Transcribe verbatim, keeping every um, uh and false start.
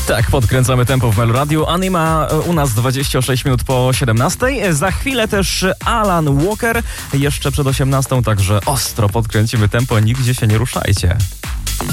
Tak, podkręcamy tempo w Meloradiu. Anima u nas dwadzieścia sześć minut po siedemnastej. Za chwilę też Alan Walker, jeszcze przed osiemnastą, także ostro podkręcimy tempo, nigdzie się nie ruszajcie.